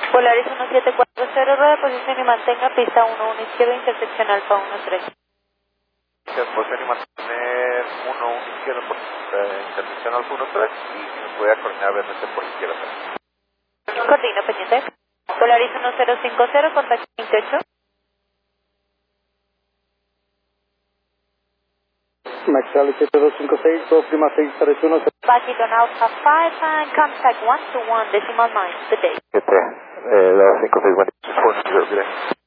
Polaris 1740, rueda de posición y mantenga pista 11 izquierda, intersección Alfa 13. Posición y mantener 1 izquierda por intersección Alfa 13 y nos voy a coordinar realmente por izquierda. Coordina pendiente. Polaris 1050, contacto 28. Maxal 7256, 2 prima 631. Back on Alpha 5 and contact 121 decimal 9. Good day. 256, 4, 0,